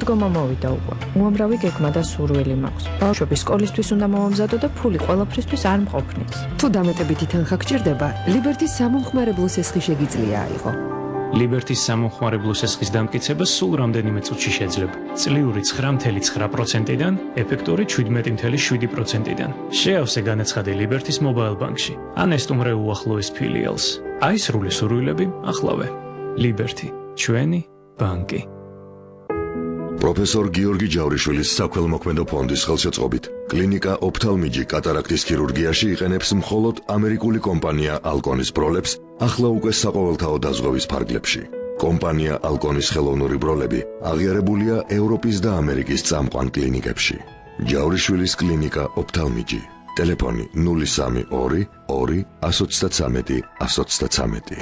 დგომა მოვიდა უკვე. უამრავი გეგმა და სურვილი მაქვს. ბავშვები სკოლისთვის უნდა მომამზადო და ფული ყველაფრისთვის არ მყოფნის. თუ დამეტებითი თანხა გჭირდება, ლიბერტის სამომხმარებლო სესხი შეგიძლია აიღო. ლიბერტის სამომხმარებლო სესხის დამტკიცება სულ რამდენიმე წუთში შეძლებ. წლიური 9.9%-დან, ეფექტური 17.7%-დან. შეავსე განაცხადი ლიბერტის მობაილ ბანკში. ან ესტუმრე უახლოეს ფილიალს. აი სრული სურვილები ახლავე. ლიბერტი, ჩვენი ბანკი. პროფესორ გიორგი ჯავრიშვილის საქველმოქმედო ფონდის ხელშეწყობით კლინიკა ოფთალმიჯი კატარაქტის ქირურგიაში იყენებს მხოლოდ ამერიკული კომპანია ალკონის ბროლებს ახლა უკვე საყოველთაო დაზღვევის ფარგლებში. კომპანია ალკონის ხელოვნური ბროლები აღიარებულია ევროპის და ამერიკის წამყვან კლინიკებში. ჯავრიშვილის კლინიკა ოფთალმიჯი. ტელეფონი 032 2 133 133.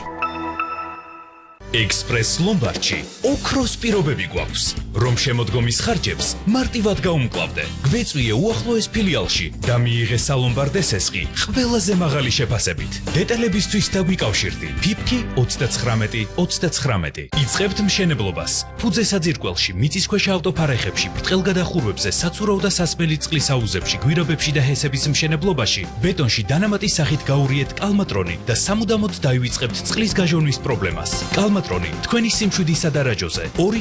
ექსპრეს ლომბარდში ოქროს პირობები გვაქვს, რომ შემოდგომის ხარჯებს მარტივად გაუმკლავდე. გვეწვიე უახლოეს ფილიალში და მიიღე სალომბარდე სესხი ყველაზე მაღალი შეფასებით. დეტალებისთვის დაგვიკავშირდი ფიფკი 39-39. იწყებთ მშენებლობას. ფუძე საძირკველში, მიწისქვეშა ავტოფარეხებში, ბრტყელ გადახურვებზე, საცურაო და სასმელი წყლის აუზებში, გვირაბებში და ჰესების მშენებლობაში, ბეტონში დანამატის სახით გაურიეთ კალმატრონი და სამუდამოდ დაივიწყებთ წყლის გაჟონვის პრობლემას. კალმატრონი თქვენი სიმშვიდისა და რაჯოზე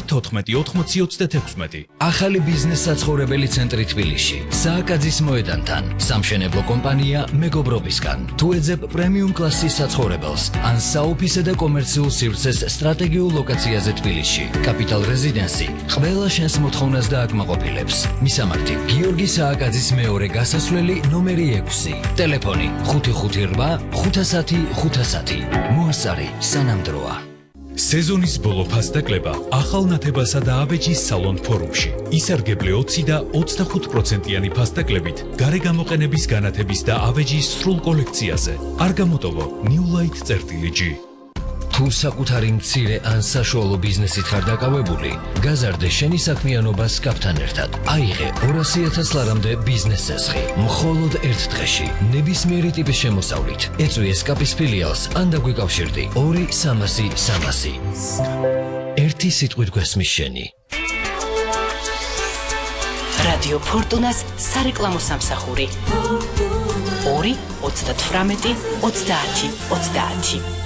2-14-80-36. ახალი ბიზნეს საცხოვრებელი ცენტრი თბილისში, სააკაძის მოედანთან, სამშენებლო კომპანია მეგობრობისგან. თუ ეძებ პრემიუმ კლასის საცხოვრებელს, ან საოფისე და კომერციულ სივრცეს სტრატეგიულ ლოკაციაზე თბილისში, კაპიტალ რეზიდენსი ყველა შენს მოთხოვნას დააკმაყოფილებს. მისამართი: გიორგი სააკაძის მეორე გასასვლელი ნომერი 6. ტელეფონი 558 510 510. მოასწარი სანამდროა. სეზონის ბოლო ფასდაკლება ახალ ნათებასა და აბეჯის სალონ ფორუმში. ისარგებლე 20 და 25%-იანი ფასდაკლებით გარე გამოყენების განათების და აბეჯის სრულ კოლექციაზე. არ გამოტოვო newlight.g. თუ საკუთარი მცირე ან საშუალო ბიზნესით ხარ დაკავებული, გაზარდე შენი საქმიანობა სკაფთან ერთად. აიღე 200,000 ლარამდე ბიზნეს სესხი. მხოლოდ ერთ დღეში, ნებისმიერი ტიპის შემოსავლით. ეწვიე სკაფის ფილიალს, ან დაგვიკავშირდი 2-300-300. ერთი სიტყვით გვესმის შენი. რადიო ფორტუნას სარეკლამო სამსახური 2-38-30-30.